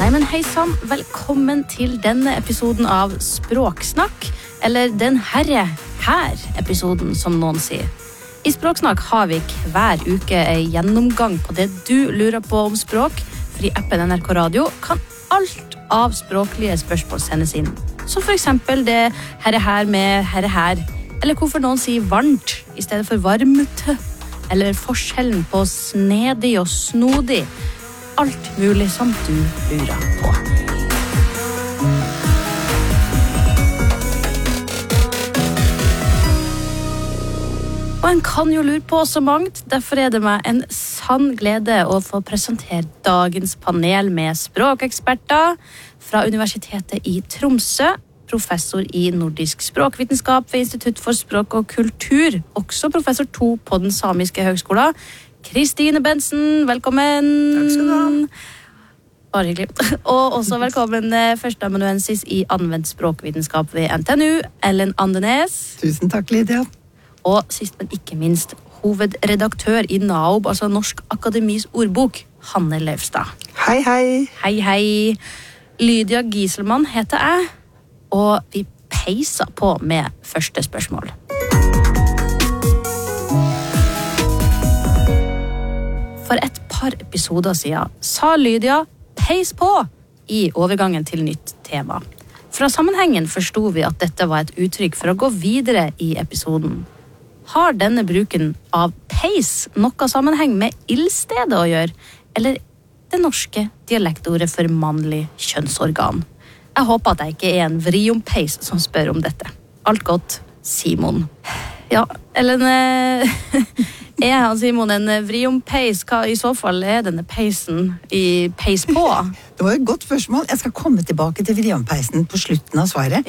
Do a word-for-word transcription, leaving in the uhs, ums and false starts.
Nei, men hei sann, velkommen til denne episoden av Språksnakk, eller den herre her episoden, som noen sier. I Språksnakk har vi hver uke en gjennomgang på det du lurer på om språk, for i appen N R K Radio kan alt av språklige spørsmål sendes inn. Som for eksempel det herre her med herre her, eller hvorfor noen sier varmt i stedet for varmte, eller forskjellen på snedig og snodig. Alt mulig som du lurer på. Og en kan jo lure på så mangt, derfor er det meg en sann glede å få presentere dagens panel med språkeksperter fra Universitetet i Tromsø, professor i nordisk språkvitenskap ved Institutt for språk og kultur, også professor to på den samiske høgskolen, Kristine Bensen, velkommen. Takk skal du ha. Bare hyggelig. Og også velkommen førsteamanuensis i anvendt språkvitenskap ved N T N U, Ellen Andenes. Tusen takk, Lydia. Og sist, men ikke minst, hovedredaktør i NAOB, altså Norsk Akademis ordbok, Hanne Løvstad. Hei, hei. Hei, hei. Lydia Gieselmann heter jeg, og vi peiser på med første spørsmål. For et par episoder siden sa Lydia «peis på» i overgangen til nytt tema. Fra sammenhengen forstod vi at dette var et uttrykk for å gå videre i episoden. Har denne bruken av peis noe sammenheng med ildstedet å gjøre, eller det norske dialektordet for mannlig kjønnsorgan? Jeg håper at jeg ikke er en vriompeis som spør om dette. Alt godt, Simon. Ja, Ellen, er han Simon en vriompeis? Hva i så fall er denne peisen i peis på? Det var et godt spørsmål. Jeg skal komme tilbake til vriompeisen på slutten av svaret.